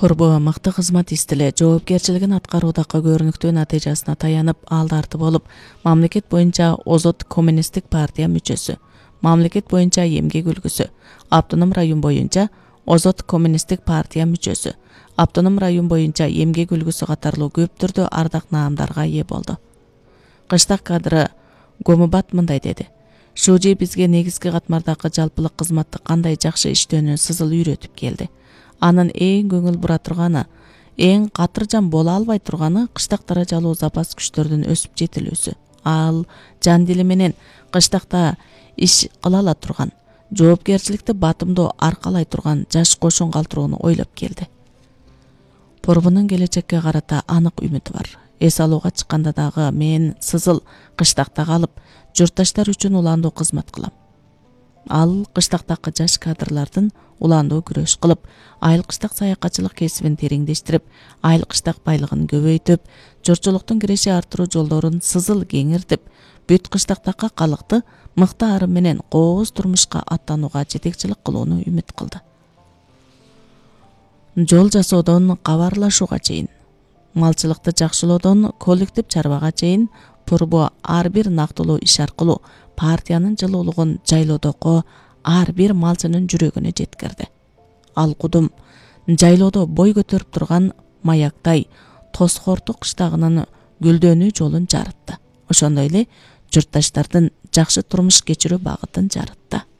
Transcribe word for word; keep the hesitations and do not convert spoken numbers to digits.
Пурбу мыкты кызмат истиле жоопкерчилигин аткаруудагы көрүнүктүү натыйжасына таянып алдарты болуп, мамлекет боюнча Озот коммунисттик партия мүчөсү, мамлекет боюнча эмгек үлгүсү, автоном район боюнча Озот коммунисттик партия мүчөсү, автоном район боюнча эмгек үлгүсү катарлуу көп түрдүү ардак наамдарга ээ болду. Кыштак кадры Гомубат мындай деди: Шужи бизге негизги катмардагы жалпылык кызматты кандай жакшы иштөөнү сызыл үйрөтүп келди. Анын эң көңүл бура турганы, эң катыржан боло албай турганы кыштак даражалуу запас күчтөрдүн өсүп жетилүүсү. Ал жан дили менен кыштакта иш кыла ала турган, жоопкерчиликти батымдуу аркалай турган жаш кошун калтырууну ойлоп келди. Пурбунун келечекке карата анык үмүтү бар. Эс алууга чыкканда дагы мен сызыл кыштакта калып, журтташтар үчүн уландуу кызмат кылам. Ал кыштактагы жаш кадрлардын уландуу күрөш кылып, айыл кыштак саякатчылык кесибин тереңдештирип, айыл кыштак байлыгын көбөйтүп, журтчулуктун киреше арттыруу жолдорун сызыл кеңиртип, бүт кыштактагы калыкты мыкты арым менен кооз турмушка аттанууга жетекчилик кылууну үмүт кылды. Жол жасоодон кабарлашууга чейин, малчылыкты жакшылоодон коллектив чарбага чейин Пурбу ар бир нактылуу иш аркылуу партиянын жылуулугун жайлоодогу ар бир малчынын жүрөгүнө жеткирди. Ал кудум жайлоодо бой көтөрүп турган маяктай Тосхорту кыштагынын гүлдөнүү жолун жарытты. Ошондой эле журтташтардын жакшы турмуш кечирүү багытын жарытты.